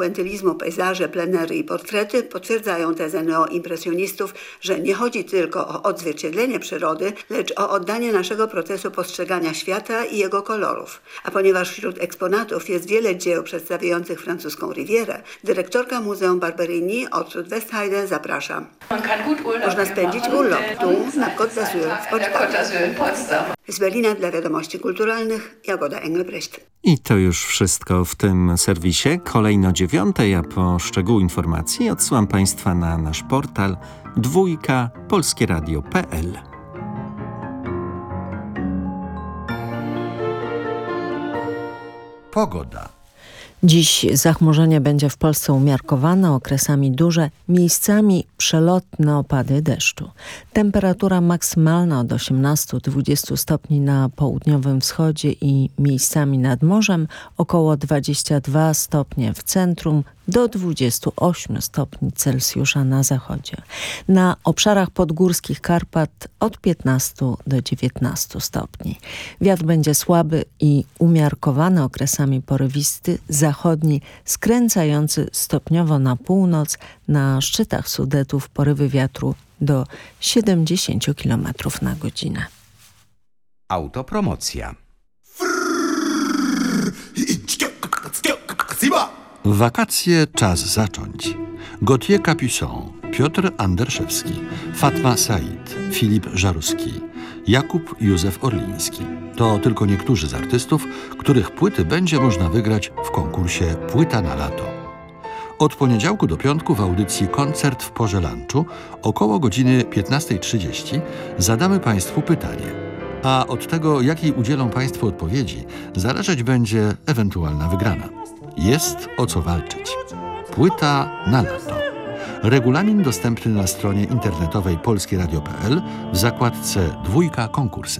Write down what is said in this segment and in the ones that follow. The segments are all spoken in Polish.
pointylizmu, pejzaże, plenery i portrety potwierdzają tezę neoimpresjonistów, że nie chodzi tylko o odzwierciedlenie przyrody, lecz o oddanie naszego procesu postrzegania świata i jego kolorów. A ponieważ wśród eksponatów jest wiele dzieł przedstawiających francuską Rivierę, dyrektorka Muzeum Barberini Ortrud Westheide zaprasza. Można spędzić urlop tu na Côte d'Azur w Potsdam. Z Berlina dla Wiadomości Kulturalnych Jagoda Engelbrecht. I to już wszystko w tym serwisie. Kolejno 9, a po szczegóły informacji odsyłam Państwa na nasz portal dwójka.polskieradio.pl. Pogoda. Dziś zachmurzenie będzie w Polsce umiarkowane, okresami duże, miejscami przelotne opady deszczu. Temperatura maksymalna od 18-20 stopni na południowym wschodzie i miejscami nad morzem, około 22 stopnie w centrum, do 28 stopni Celsjusza na zachodzie. Na obszarach podgórskich Karpat od 15 do 19 stopni. Wiatr będzie słaby i umiarkowany, okresami porywisty, zachodni, skręcający stopniowo na północ. Na szczytach Sudetów porywy wiatru do 70 km na godzinę. Autopromocja. Wakacje czas zacząć. Gauthier Capuçon, Piotr Anderszewski, Fatma Said, Filip Żaruski, Jakub Józef Orliński. To tylko niektórzy z artystów, których płyty będzie można wygrać w konkursie Płyta na lato. Od poniedziałku do piątku w audycji Koncert w porze lunchu około godziny 15:30 zadamy Państwu pytanie. A od tego, jakiej udzielą Państwo odpowiedzi, zależeć będzie ewentualna wygrana. Jest o co walczyć. Płyta na lato. Regulamin dostępny na stronie internetowej polskieradio.pl w zakładce Dwójka konkursy.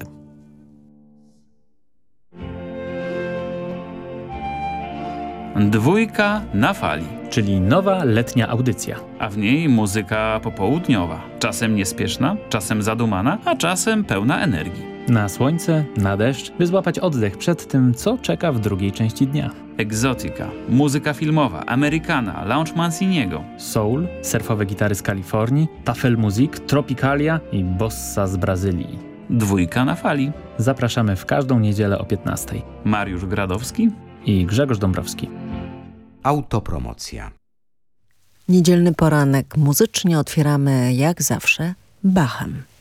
Dwójka na fali, czyli nowa letnia audycja, a w niej muzyka popołudniowa, czasem niespieszna, czasem zadumana, a czasem pełna energii. Na słońce, na deszcz, by złapać oddech przed tym, co czeka w drugiej części dnia. Egzotyka, muzyka filmowa, amerykana, lounge Manciniego, Soul, surfowe gitary z Kalifornii, tafel muzik, tropicalia i bossa z Brazylii. Dwójka na fali. Zapraszamy w każdą niedzielę o 15:00. Mariusz Gradowski i Grzegorz Dąbrowski. Autopromocja. Niedzielny poranek muzycznie otwieramy jak zawsze Bachem.